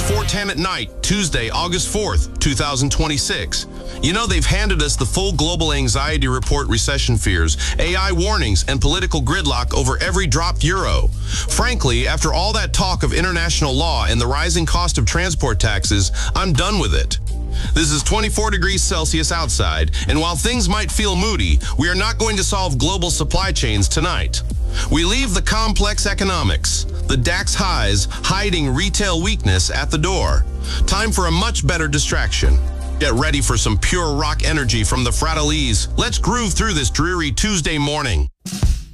4:10 at night, Tuesday, August 4th, 2026. You know, they've handed us the full global anxiety report, recession fears, AI warnings, and political gridlock over every dropped euro. Frankly, after all that talk of international law and the rising cost of transport taxes, I'm done with it. This is 24 degrees Celsius outside, and while things might feel moody, we are not going to solve global supply chains tonight. We leave the complex economics, the DAX highs, hiding retail weakness at the door. Time for a much better distraction. Get ready for some pure rock energy from the Fratellese. Let's groove through this dreary Tuesday morning.